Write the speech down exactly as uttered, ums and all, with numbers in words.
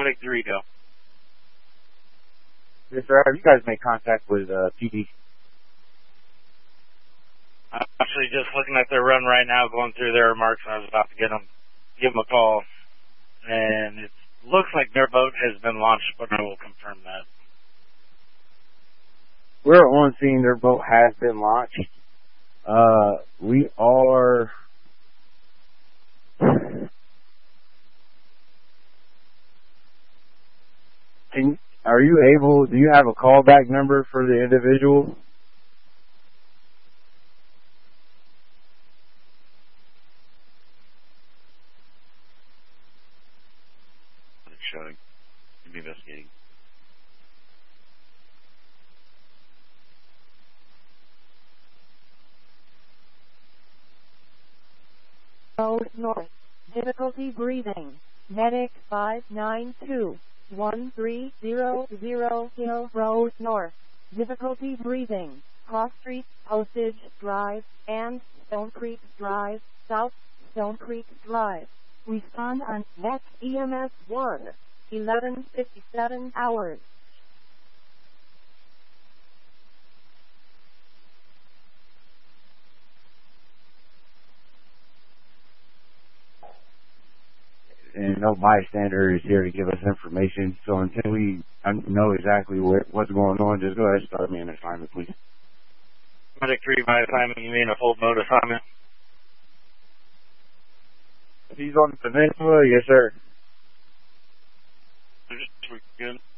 Medic three, go. Yes, sir. Have you guys made contact with uh, P D? I'm actually just looking at their run right now, going through their remarks, and I was about to get them, give them a call. And it looks like their boat has been launched, but I will confirm that. We're on scene. Their boat has been launched. Uh, we are... Can, are you able, do you have a callback number for the individual? It's showing. I'm investigating. Road north. Difficulty breathing. Medic five nine two one three zero zero Hill Road North. Difficulty breathing. Cross Street, Postage Drive, and Stone Creek Drive, South Stone Creek Drive. Respond on next E M S one, eleven fifty-seven hours. And no bystander is here to give us information. So until we know exactly what, what's going on, just go ahead and start me an assignment, please. Medic three, my assignment, you mean a full boat assignment? He's on the peninsula, yes, sir. Good.